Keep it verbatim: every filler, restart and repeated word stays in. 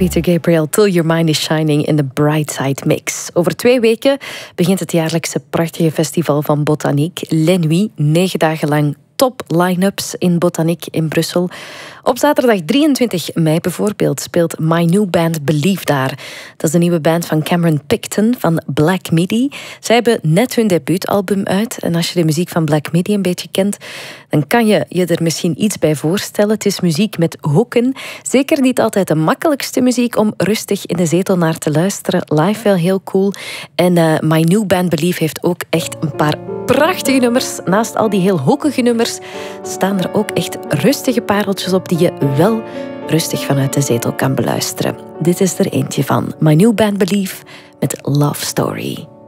Peter Gabriel, Till Your Mind is Shining in de Brightside Mix. Over twee weken begint het jaarlijkse prachtige festival van Botaniek, Les Nuits. Negen dagen lang top line-ups in Botaniek in Brussel. Op zaterdag drieëntwintig mei bijvoorbeeld speelt My New Band Believe daar. Dat is de nieuwe band van Cameron Picton van Black Midi. Zij hebben net hun debuutalbum uit. En als je de muziek van Black Midi een beetje kent, dan kan je je er misschien iets bij voorstellen. Het is muziek met hoeken. Zeker niet altijd de makkelijkste muziek om rustig in de zetel naar te luisteren. Live wel heel cool. En uh, My New Band Believe heeft ook echt een paar prachtige nummers. Naast al die heel hoekige nummers staan er ook echt rustige pareltjes op die je wel rustig vanuit de zetel kan beluisteren. Dit is er eentje van My New Band Believe met Love Story.